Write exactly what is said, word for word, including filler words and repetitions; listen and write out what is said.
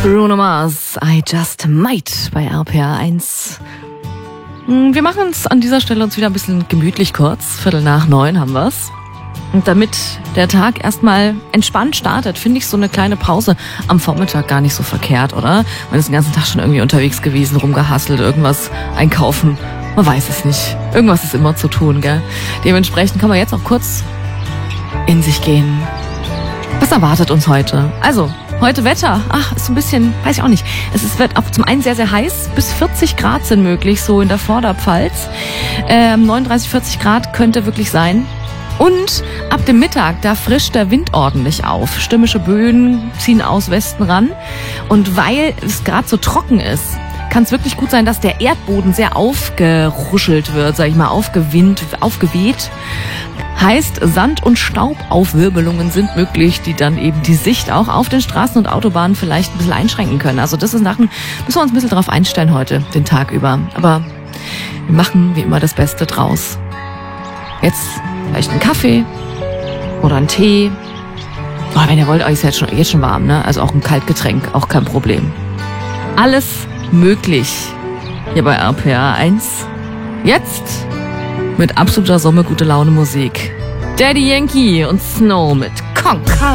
Bruno Mars, I Just Might bei R P R eins. Wir machen es an dieser Stelle uns wieder ein bisschen gemütlich kurz. Viertel nach neun haben wir's. Und damit der Tag erstmal entspannt startet, finde ich so eine kleine Pause am Vormittag gar nicht so verkehrt, oder? Man ist den ganzen Tag schon irgendwie unterwegs gewesen, rumgehustelt, irgendwas einkaufen. Man weiß es nicht. Irgendwas ist immer zu tun, gell? Dementsprechend kann man jetzt auch kurz in sich gehen. Was erwartet uns heute? Also, heute Wetter. Ach, ist so ein bisschen, weiß ich auch nicht. Es ist, wird auch zum einen sehr, sehr heiß. Bis vierzig Grad sind möglich, so in der Vorderpfalz. Ähm, neununddreißig, vierzig Grad könnte wirklich sein. Und ab dem Mittag, da frischt der Wind ordentlich auf. Stürmische Böen ziehen aus Westen ran. Und weil es gerade so trocken ist, kann es wirklich gut sein, dass der Erdboden sehr aufgeruschelt wird, sag ich mal, aufgewind, aufgeweht. Heißt, Sand- und Staubaufwirbelungen sind möglich, die dann eben die Sicht auch auf den Straßen und Autobahnen vielleicht ein bisschen einschränken können. Also das ist Sachen, müssen wir uns ein bisschen drauf einstellen heute, den Tag über. Aber wir machen wie immer das Beste draus. Jetzt vielleicht einen Kaffee oder einen Tee. Oh, wenn ihr wollt, euch ist jetzt schon, jetzt schon warm, ne? Also auch ein Kaltgetränk, auch kein Problem. Alles möglich hier bei R P R eins. Jetzt mit absoluter Sommer gute Laune Musik. Daddy Yankee und Snow mit Conker.